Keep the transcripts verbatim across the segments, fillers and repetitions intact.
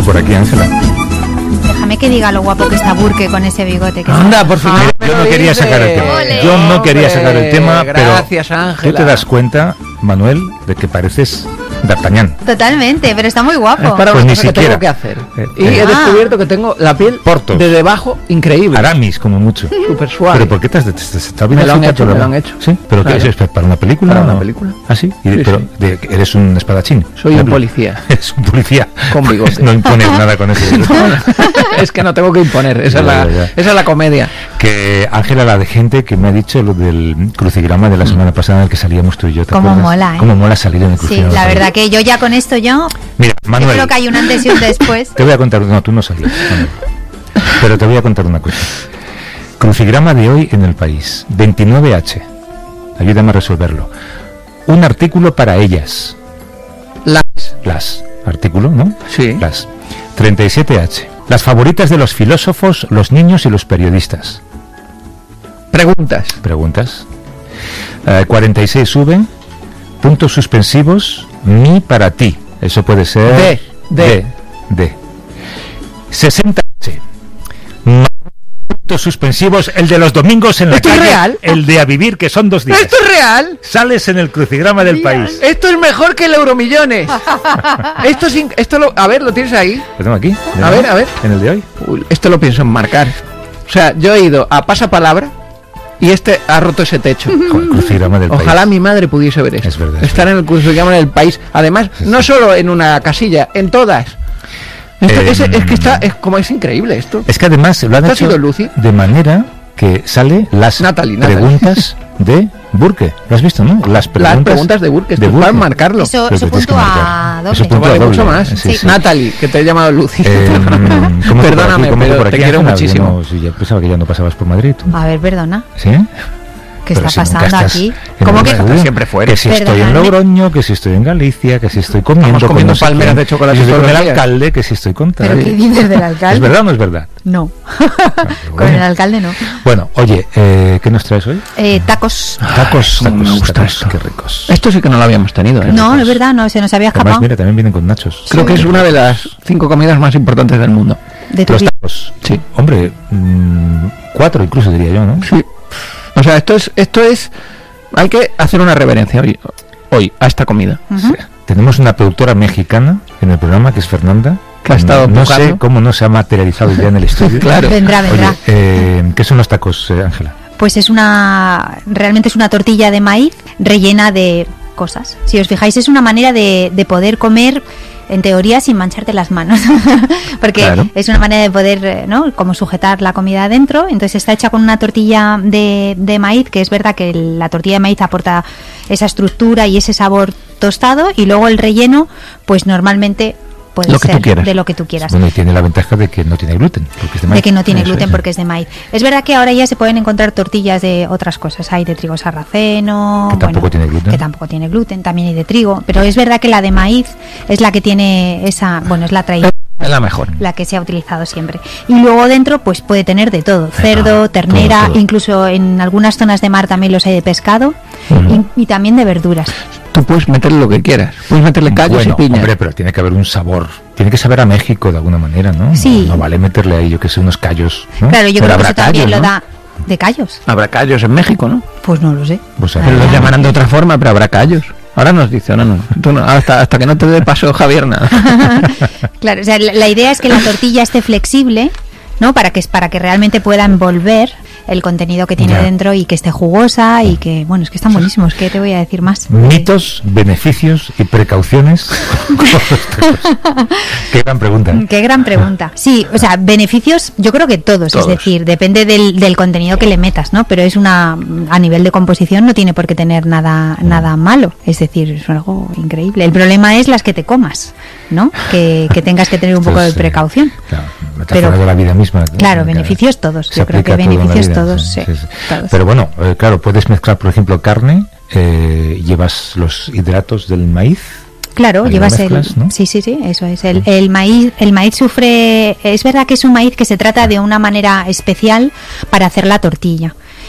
por aquí, Ángela? Déjame que diga lo guapo que está Burke con ese bigote. Que Anda, por fin. Ah, yo no quería sacar el tema. Ole. Yo no quería sacar el tema, Gracias, pero Ángela. tú te das cuenta, Manuel, de que pareces D'Artagnan. Totalmente, pero está muy guapo. Es para Pues una ni cosa que siquiera. tengo que hacer. Eh, Y eh. he descubierto que tengo la piel Portos. de debajo increíble. Aramis, como mucho. Súper suave. ¿Pero por qué te has te, te, te está Me lo han azúcar hecho, todo me lo el- han hecho. ¿Sí? ¿Pero Claro. qué es? ¿Es para una película? Para una o- película. ¿Ah, sí? Y- Sí, pero sí. de- ¿eres un espadachín? Soy un Claro. policía. Es un policía. Con bigote. No impones nada con eso. Es que no tengo que imponer. Esa, Ya, es, la, ya, ya. esa es la comedia. Que Ángela, la de gente que me ha dicho lo del crucigrama de la semana pasada en el que salíamos tú y yo. ¿te Cómo acuerdas? mola, ¿eh? Cómo mola salir en el Sí, crucigrama. la verdad que yo ya con esto yo, Mira, yo Manuel, creo que hay un antes y un después. te voy a contar. No, tú no salías, Manuel. Pero te voy a contar una cosa. Crucigrama de hoy en El País. veintinueve H. Ayúdame a resolverlo. Un artículo para ellas. Las. Las. Artículo, ¿no? Sí. Las. treinta y siete H. Las favoritas de los filósofos, los niños y los periodistas. Preguntas. Preguntas. Eh, cuarenta y seis V. Puntos suspensivos. Mi para ti. Eso puede ser. De, de. De. de. sesenta H. Ma- Puntos suspensivos. El de los domingos en la ¿Esto es calle. real? El de a vivir, que son dos días. ¿Esto es real? Sales en el crucigrama del país. Esto es mejor que el Euromillones. esto es in- esto lo, a ver, ¿lo tienes ahí? Lo tengo aquí. A ver, a ver. En el de hoy. Uy, esto lo pienso enmarcar. O sea, yo he ido a pasapalabra y este ha roto ese techo. Joder, crucigrama del Ojalá país. mi madre pudiese ver esto. Es verdad, es Estar en el crucigrama del país. Además, Sí, no sí. solo en una casilla, en todas. Esto- Eh, es, es que está, es como es increíble esto. Es que además lo han ¿Esto ha hecho sido Lucy? de manera que sale las Natalie, Natalie. preguntas de Burke. ¿Lo has visto, no? Las preguntas, Las preguntas de Burke, esto es para marcarlo. Eso, Lo eso tienes que punto marcar. a doble. Eso Esto punto vale a doble. mucho más. Sí, sí. Natalie, que te he llamado Lucy. Eh, ¿cómo que por aquí? Perdóname, ¿Cómo que pero por te aquí, quiero Ángela? muchísimo. Yo no- sí, yo pensaba que ya no pasabas por Madrid. ¿Tú? A ver, perdona. ¿Sí? ¿Qué Pero está si nunca pasando estás aquí? en ¿Cómo que Madrid. siempre fuera? Que si estoy en Perdonadme. Logroño, que si estoy en Galicia, que si estoy comiendo, Estamos con comiendo no sé palmeras quién, de chocolate que si estoy todos con el los días. alcalde, que si estoy con tal. ¿Pero qué dices del alcalde? ¿Es verdad o no es verdad? No. Con bueno. el alcalde no. Bueno, oye, eh, ¿qué nos traes hoy? Eh, tacos. Tacos, cómo me tacos, gusta tacos, esto. qué ricos. Esto sí que no lo habíamos tenido. ¿eh? No, es verdad, no, se nos había Además, escapado. mira, también vienen con nachos. Creo que es una de las cinco comidas más importantes del mundo. De tu Los vida. tacos. Sí. Hombre, mmm, cuatro incluso diría yo, ¿no? Sí. O sea, esto es, esto es, hay que hacer una reverencia hoy, hoy a esta comida. Ujú. Tenemos una productora mexicana en el programa que es Fernanda. Que ha estado no empujando. sé cómo no se ha materializado ya en el estudio. Claro. Vendrá, vendrá. Oye, eh, ¿qué son los tacos, eh, Ángela? Pues es una, realmente es una tortilla de maíz rellena de cosas. Si os fijáis, es una manera de, de poder comer, en teoría, sin mancharte las manos. Porque Claro. es una manera de poder, eh, ¿no? Como sujetar la comida adentro. Entonces está hecha con una tortilla de, de maíz, que es verdad que la tortilla de maíz aporta esa estructura y ese sabor tostado. Y luego el relleno, pues normalmente puede Lo que tú ser quieras. de lo que tú quieras. Bueno, y tiene la ventaja de que no tiene gluten. Porque es de, De maíz. que no tiene Eso gluten es. porque es de maíz. Es verdad que ahora ya se pueden encontrar tortillas de otras cosas. Hay de trigo sarraceno. Que tampoco tiene gluten. Que tampoco tiene gluten. También hay de trigo. Pero es verdad que la de maíz es la que tiene esa. Bueno, es la tradición. Es la mejor. La que se ha utilizado siempre. Y luego dentro, pues puede tener de todo: cerdo, todo, ternera, todo, todo. incluso en algunas zonas de mar también los hay de pescado Ujú. y, y también de verduras. Tú puedes meterle lo que quieras. Puedes meterle callos Bueno, y piña. hombre, pero tiene que haber un sabor. Tiene que saber a México de alguna manera, ¿no? Sí. No, no vale meterle ahí, yo que sé, unos callos. ¿no? Claro, yo Pero creo que habrá eso también callos, lo ¿no? da. ¿De callos? Habrá callos en México, ¿no? Pues no lo sé. Pues, Ah. Pero eh, los llamarán de otra forma, pero habrá callos. Ahora nos dice, ahora no. Tú no, hasta, hasta que no te dé paso Javier, nada. Claro, o sea, la, la idea es que la tortilla esté flexible, ¿no? Para que para que realmente pueda envolver el contenido que tiene Ya. dentro y que esté jugosa y que, bueno, es que están buenísimos. ¿Qué te voy a decir más? Mitos, beneficios y precauciones. Qué gran pregunta. ¿eh? Qué gran pregunta. Sí, o sea, beneficios, yo creo que todos, Todos. es decir, depende del, del contenido que le metas, ¿no? Pero es una, a nivel de composición no tiene por qué tener nada, nada malo, es decir, es algo increíble. El problema es las que te comas, ¿no? Que, que tengas que tener un poco Pues, de precaución. eh, claro, metáfora Pero- de la vida misma. ¿no? Claro, beneficios todos. Se Yo creo que aplica todo en la beneficios vida, todos, sí, sí, sí, sí. todos. Pero bueno, eh, claro, puedes mezclar, por ejemplo, carne, eh, llevas los hidratos del maíz. Claro, Ahí lo llevas mezclas, el... ¿no? Sí, sí, sí, eso es. El, el maíz el maíz sufre... Es verdad que es un maíz que se trata de una manera especial para hacer la tortilla.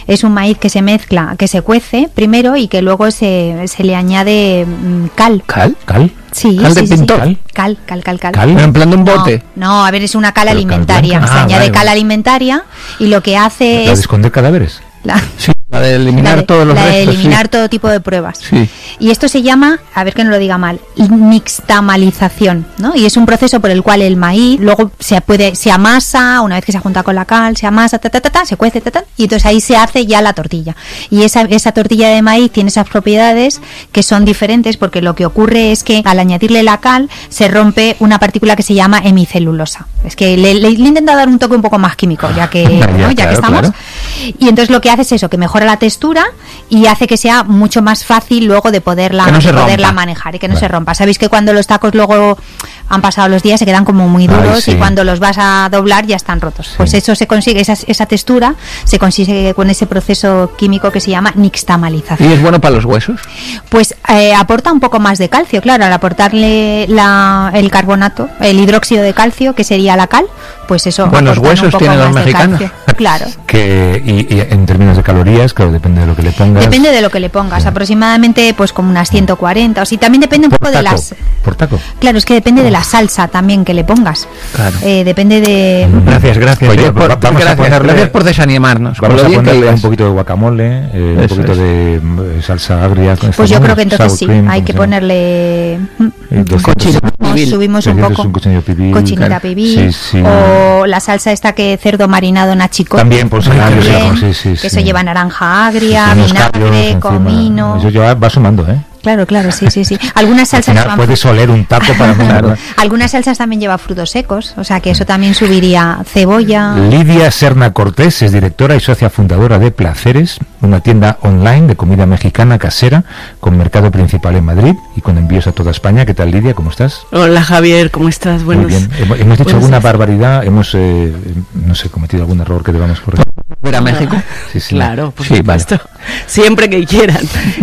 Es un maíz que se mezcla, que se cuece primero y que luego se, se le añade mm, cal. ¿Cal? ¿Cal? Sí, ¿Cal sí, de sí, sí. pintor? Cal, cal, cal, cal. ¿Cal? Pero en plan de un bote. No, no, a ver, es una cal Pero cal alimentaria. blanca. Se Ah, añade vale, cal vale. alimentaria y lo que hace ¿La de es... esconder cadáveres? la- Sí, la de eliminar la de, todos los la de restos. eliminar sí. todo tipo de pruebas. Sí. Y esto se llama, a ver que no lo diga mal, nixtamalización, ¿no? Y es un proceso por el cual el maíz luego se puede se amasa, una vez que se junta con la cal, se amasa, ta, ta, ta, ta, se cuece, ta, ta, y entonces ahí se hace ya la tortilla. Y esa, esa tortilla de maíz tiene esas propiedades que son diferentes porque lo que ocurre es que al añadirle la cal se rompe una partícula que se llama hemicelulosa. Es que le, le, le he intentado dar un toque un poco más químico, ya que, Ya, ¿no? ya claro, que estamos. claro. Y entonces lo que hace es eso, que mejora la textura y hace que sea mucho más fácil luego de poderla, Que no se de poderla rompa. manejar y que no Vale. se rompa. Sabéis que cuando los tacos luego han pasado los días se quedan como muy Ay, duros sí. y cuando los vas a doblar ya están rotos. Sí. Pues eso se consigue, esa, esa textura se consigue con ese proceso químico que se llama nixtamalización. ¿Y es bueno para los huesos? Pues eh, aporta un poco más de calcio, claro, al aportarle la, el carbonato, el hidróxido de calcio, que sería la cal, pues eso. Buenos aportan un huesos poco tienen los más de mexicanos. calcio. Claro. Que, y, y en términos de calorías, claro, depende de lo que le pongas. Depende de lo que le pongas, Sí. aproximadamente pues como unas ciento cuarenta, o si también depende un por poco taco, de las... por taco. Claro, es que depende de la salsa también que le pongas. Claro. Eh, depende de... Gracias, gracias. Oye, eh, pues por, va- vamos a gracias, ponerle- gracias por desanimarnos. Vamos con a lo bien que ponerle ibas. un poquito de guacamole, eh, un Eso poquito es. de mm, salsa agria. con Pues yo esta, creo ¿no? que entonces Sour sí, cream, hay ¿cómo que se llama? ponerle... Eh, doscientos Cochinillo Subimos, pibil. subimos un trescientos, poco. un cochinillo pibil, Cochinita claro. pibil. Sí, sí. O la salsa esta que cerdo marinado nachico. También, por si acaso, También, sí, sí, que sí. eso lleva naranja agria, Unos vinagre, callos encima. comino. Eso ya va sumando, ¿eh? Claro, claro, sí, sí, sí. Algunas Al salsas final llevan puedes oler un taco para Claro. comer. Algunas salsas también llevan frutos secos, o sea que eso también subiría cebolla. Lidia Serna Cortés es directora y socia fundadora de Placeres, una tienda online de comida mexicana casera con mercado principal en Madrid y con envíos a toda España. ¿Qué tal, Lidia? ¿Cómo estás? Hola Javier, ¿cómo estás? Buenos, Muy bien. Hemos, hemos dicho buenos alguna días. barbaridad, hemos, eh, no sé, cometido algún error que debamos corregir. ¿Ir a México? Sí, sí. Claro, por Sí, vale. supuesto. Siempre que quieran.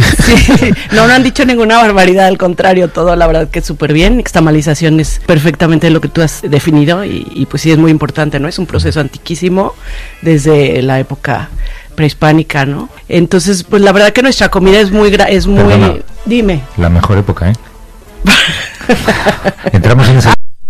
Sí. No, no han dicho ninguna barbaridad, al contrario, todo la verdad que es súper bien. Nixtamalización es perfectamente lo que tú has definido y, y pues sí es muy importante, ¿no? Es un proceso antiquísimo desde la época prehispánica, ¿no? Entonces, pues la verdad que nuestra comida es muy... gra- es muy Perdona. Dime. La mejor época, ¿eh? Entramos en ese...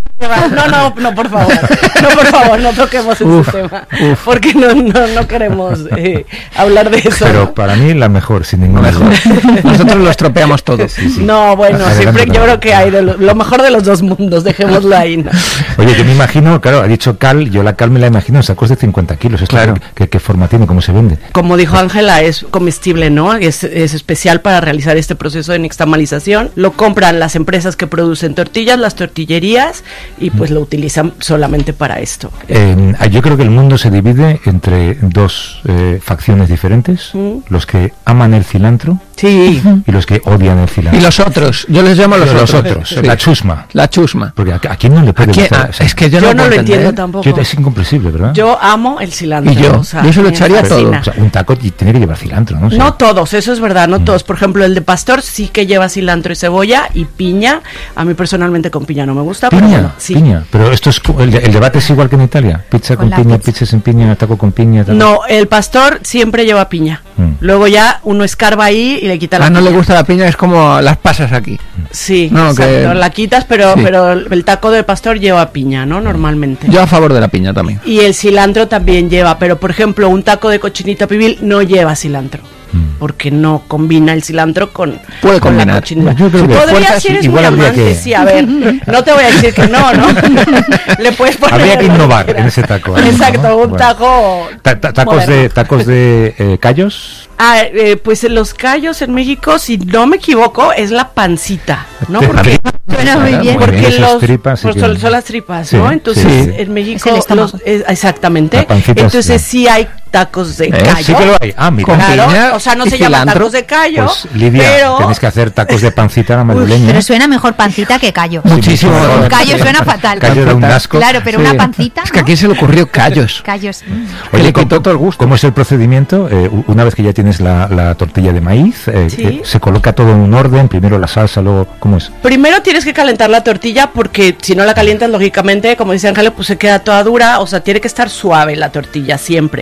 No, no, no, por favor. No, por favor, no toquemos ese Uf, tema. Porque no, no, no queremos eh, hablar de eso. Pero ¿no? para mí la mejor, sin ninguna Mejor. duda. Nosotros lo estropeamos todo. Sí, sí. No, bueno, Adelante, siempre yo Fernando. creo que hay de lo, lo mejor de los dos mundos, dejémoslo ahí, ¿no? Oye, yo me imagino, claro, ha dicho cal, yo la cal me la imagino en sacos de cincuenta kilos. ¿Esto Claro. qué, qué- qué forma tiene? ¿Cómo se vende? Como dijo Ángela, es comestible, ¿no? Es, es especial para realizar este proceso de nixtamalización. Lo compran las empresas que producen tortillas, las tortillerías, y pues lo utilizan solamente para esto. Eh, yo creo que el mundo se divide entre dos eh, facciones diferentes, Mm. los que aman el cilantro Sí. y los que odian el cilantro. Y los otros, yo les llamo los, Los otros. otros, Sí. la chusma. La chusma. Porque a, a quién no le ¿A puede quién? gustar? Ah, O sea, es que yo, Yo no puedo lo entender. entiendo tampoco. yo- es incomprensible, ¿verdad? Yo amo el cilantro. Y yo, o sea, yo se lo me echaría todo. fascina. O sea, un taco y tiene que llevar cilantro, ¿no? O sea, No todos, eso es verdad, no todos. Por ejemplo, el de pastor sí que lleva cilantro y cebolla y piña. A mí personalmente con piña no me gusta, pero piña, bueno, sí. piña. Pero esto es co- el, el debate es igual que en Italia. Pizza Con con, la piña, pizza. pizza sin piña, taco con piña. taco- No, el pastor siempre lleva piña. Mm. Luego ya uno escarba ahí y le quita la Ah, no piña. le gusta la piña, es como las pasas aquí. Sí, No, exacto, que- la quitas, pero, sí. pero el taco de pastor lleva piña, ¿no? Normalmente. Yo a favor de la piña también. Y el cilantro también lleva, pero por ejemplo, un taco de cochinita pibil no lleva cilantro. Mm. Porque no combina el cilantro con, Puede con la combinar. cochinita. Yo creo que Podría fuerzas si eres igual muy habría amante, que- sí, a ver, no te voy a decir que no, ¿no? Le puedes poner Habría que lo innovar quieras. en ese taco, ¿no? Exacto, un Bueno. taco. Ta- ta- tacos moderno. de tacos de eh, callos. Ah, eh, pues en los callos en México, si no me equivoco, es la pancita, ¿no? Te- Porque, Suena muy Muy bien. porque esas los tripas, sí pues que- son, son las tripas, Sí, ¿no? Entonces, sí, sí. en México, Es el estómago. los- es- exactamente. La pancita, Entonces, sí. sí hay tacos de Eh, callo. Sí que lo hay. Ah, mira. Con Claro, piña o sea, no y se llaman cilantro. tacos de callo, Pues Lidia, pero tenéis que hacer tacos de pancita a la madrileña. Pero suena mejor pancita que callo. Muchísimo mucho mejor. mejor. Callo suena fatal. Callo de un Fatal. asco. Claro, pero Sí. una pancita. Es que a ¿no? quién se le ocurrió callos. Callos. mm. Que le ¿cómo- quitó todo el gusto. ¿Cómo es el procedimiento? Eh, u- una vez que ya tienes la, la tortilla de maíz, eh, Sí. eh, se coloca todo en un orden, primero la salsa, luego, ¿cómo es? primero tienes que calentar la tortilla porque si no la calientas, lógicamente, como dice Ángel, pues se queda toda dura, o sea, tiene que estar suave la tortilla siempre. Se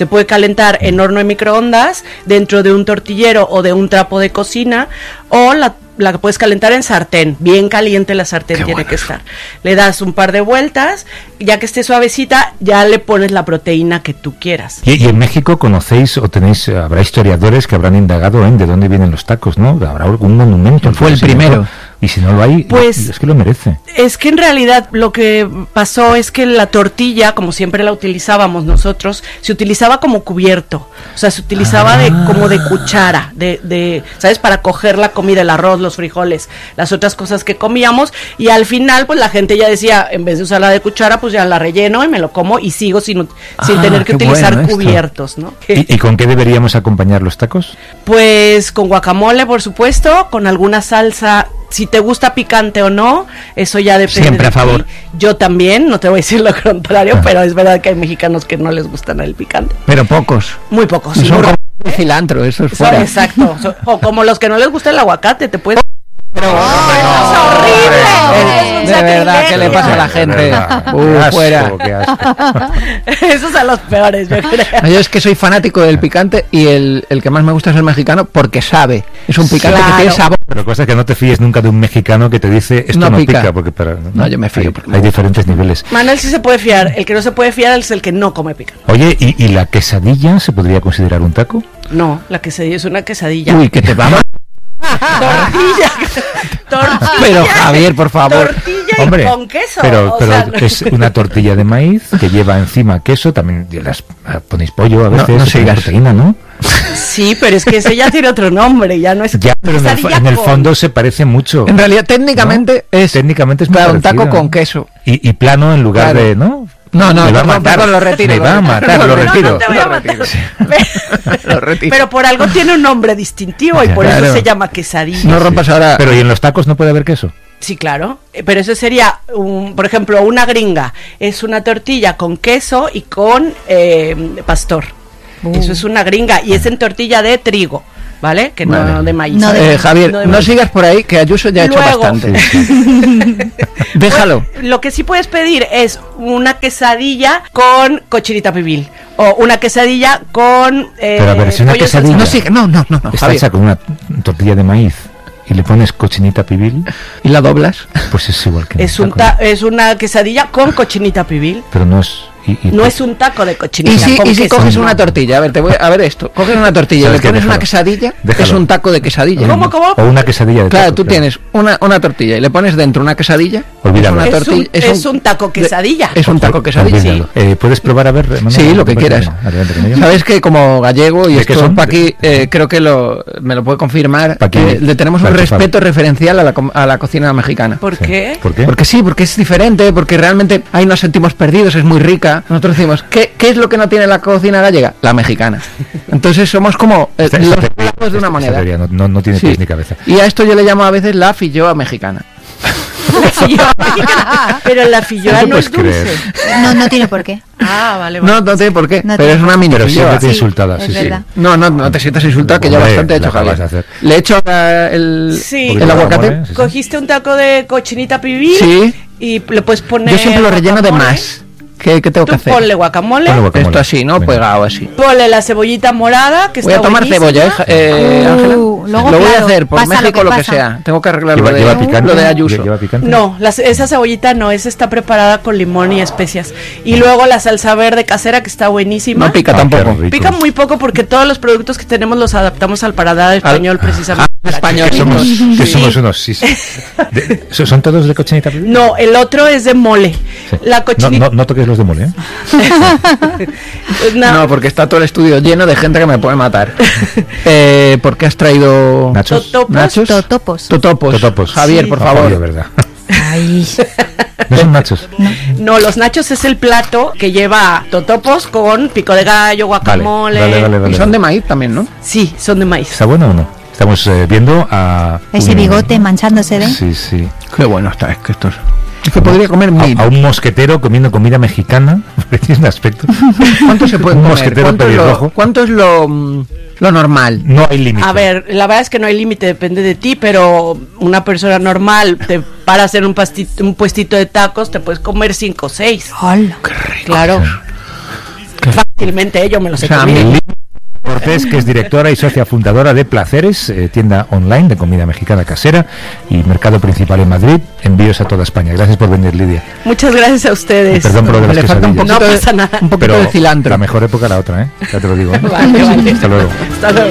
Se puede calentar en horno de microondas, dentro de un tortillero o de un trapo de cocina, o la la que puedes calentar en sartén, bien caliente la sartén. Qué tiene bueno que estar. Le das un par de vueltas, ya que esté suavecita, ya le pones la proteína que tú quieras. Y, y en México conocéis o tenéis, habrá historiadores que habrán indagado en de dónde vienen los tacos, ¿no? Habrá algún monumento. Fue el primero. Y si no lo hay, pues es que lo merece. Es que en realidad lo que pasó es que la tortilla, como siempre la utilizábamos nosotros, se utilizaba como cubierto. O sea, se utilizaba ah. de como de cuchara, de, de, ¿sabes? Para coger la comida, el arroz, los frijoles, las otras cosas que comíamos. Y al final, pues la gente ya decía, en vez de usarla de cuchara, pues ya la relleno y me lo como y sigo sin, ah, sin tener que utilizar bueno cubiertos, ¿no? ¿Y, ¿Y con qué deberíamos acompañar los tacos? Pues con guacamole, por supuesto, con alguna salsa. Si te gusta picante o no, eso ya depende. Siempre de a favor. ti. Yo también, no te voy a decir lo contrario, pero es verdad que hay mexicanos que no les gustan el picante. Pero pocos. Muy pocos. Sí, sí, son muy como el cilantro, eso es fuera. Exacto. O como los que no les gusta el aguacate, te puedes... Pero oh, no, es horrible. Es, de verdad, ¿qué le pasa a la gente? Uh, asco, fuera. Qué asco. Esos son los peores, yo creo. No, yo es que soy fanático del picante y el, el que más me gusta es el mexicano porque sabe. Es un picante claro. que tiene sabor. Pero cosa es que no te fíes nunca de un mexicano que te dice esto no, no pica. pica porque para, no, no, yo me fío. Hay, hay diferentes niveles. Manuel sí se puede fiar. El que no se puede fiar es el que no come picante. Oye, ¿y, y la quesadilla se podría considerar un taco? No, la quesadilla es una quesadilla. Uy, que te vamos. Tortilla, tortilla. Pero Javier, por favor. Tortilla Hombre, y con queso. Pero, o pero sea, no. es una tortilla de maíz que lleva encima queso, también las ponéis pollo a veces, no, no sigas. proteína, ¿no? Sí, pero es que ese ya tiene otro nombre, ya no es. Ya, pero en el, en el fondo se parece mucho. En realidad, técnicamente ¿no? es. Técnicamente es muy un taco parecido. con queso. Y, y plano en lugar claro. de, ¿no? No, no, me va no, a matar, no, lo retiro. Me va a matar, no, lo no, retiro. No te voy a matar. Lo retiro. Pero por algo tiene un nombre distintivo y por claro. eso se llama quesadilla. No rompas ahora. Pero ¿y en los tacos no puede haber queso? Sí, claro. Pero eso sería, un, por ejemplo, una gringa. Es una tortilla con queso y con eh, pastor. Uh. Eso es una gringa y es en tortilla de trigo. ¿Vale? Que vale. no de maíz. No de, eh, Javier, no, de maíz. no sigas por ahí, que Ayuso ya ha hecho Luego, bastante. Déjalo. Pues, lo que sí puedes pedir es una quesadilla con cochinita pibil. O una quesadilla con. Eh, Pero a ver, si una quesadilla. No, sigue, no, no, no. no está hecha con una tortilla de maíz y le pones cochinita pibil. ¿Y la doblas? Pues es igual que. Es, un ta es una quesadilla con cochinita pibil. Pero no es. Y, y no es un taco de cochinita. Y si, y si coges una tortilla, a ver, te voy a ver esto. Coges una tortilla y le pones una quesadilla, déjalo. Es un taco de quesadilla. ¿Cómo, cómo? O una quesadilla de Claro, taco, tú claro. tienes una, una tortilla y le pones dentro una quesadilla. Olvídalo. Una es, tortilla, un, es, un, es un taco quesadilla. Es un taco quesadilla. Sí. Eh, ¿Puedes probar a ver? Manuel? Sí, lo que quieras. Sabes que como gallego, y esto Paqui, eh, creo que lo, me lo puede confirmar, eh, le tenemos un respeto referencial a la, a la cocina mexicana. ¿Por qué? ¿Por qué? Porque sí, porque es diferente, porque realmente ahí nos sentimos perdidos, es muy rica. Nosotros decimos, ¿qué, qué es lo que no tiene la cocina gallega? La mexicana. Entonces somos como eh, esta, los esta platos de una manera. Teoría, no, no, no tiene sí. pies ni cabeza. Y a esto yo le llamo a veces la filloa mexicana. La filloa mexicana. Pero la filloa no es dulce. No, no tiene por qué. Ah, vale, vale. No, no tiene por qué. No pero es una mini Pero filloa. siempre te insultada, sí, es sí. verdad. No, no, no te sientas insultado, que ya Hombre, bastante he hecho, Javier. Le he hecho uh, el, sí. el aguacate. Sí, sí. Cogiste un taco de cochinita pibil sí. y le puedes poner. Yo siempre lo relleno de más. ¿Qué, qué tengo Tú que hacer? Ponle guacamole. Ponle guacamole. Esto así, ¿no? Venga. Pegado así. Ponle la cebollita morada, que voy está a tomar buenísima. cebolla, eh, Ángela. Uh, luego, lo voy claro, a hacer por pasa México, lo que lo que pasa. sea. Tengo que arreglar ¿Lleva, lo de, lleva picante? lo de Ayuso. ¿Lleva picante? No, la, esa cebollita no, esa está preparada con limón y especias. Y luego la salsa verde casera, que está buenísima. No pica Ah, tampoco. Pica muy poco porque todos los productos que tenemos los adaptamos al paladar español, al, precisamente. Al español. Que somos, que sí. somos unos. Sí, sí. De, ¿Son todos de cochinita pibil? No, el otro es de mole. Sí. La cochinita. No, no, no toques los de mole, ¿eh? no. no, porque está todo el estudio lleno de gente que me puede matar. eh, ¿Por qué has traído nachos? Totopos. ¿Nachos? Totopos. Totopos. Totopos. Javier, Sí. por No, favor. obvio, ¿verdad? Ay. No son nachos. No. No, los nachos es el plato que lleva totopos con pico de gallo, guacamole. Vale, vale, vale, vale. Y son de maíz también, ¿no? Sí, son de maíz. ¿Está bueno o no? Estamos eh, viendo a... Ese un- bigote manchándose de. Sí, sí. Qué bueno está, es que esto es... Es que podría comer mil. A, a un mosquetero comiendo comida mexicana, porque tiene un aspecto. ¿Cuánto se puede Un comer? mosquetero ¿Cuánto es, lo, pelirrojo. ¿Cuánto es lo, mm, lo normal? No hay límite. A ver, la verdad es que no hay límite, depende de ti, pero una persona normal te para hacer un, pastito, un puestito de tacos te puedes comer cinco o seis. Hola. Claro. Qué Fácilmente yo me lo sé. Cortés, que es directora y socia fundadora de Placeres, eh, tienda online de comida mexicana casera y mercado principal en Madrid, envíos a toda España. Gracias por venir, Lidia. Muchas gracias a ustedes. Y perdón por lo de las quesadillas. Un poquito, no pasa nada. Un poquito Pero de cilantro. La mejor época la otra, ¿eh? Ya te lo digo. ¿eh? Vale, vale. Hasta luego. Hasta luego.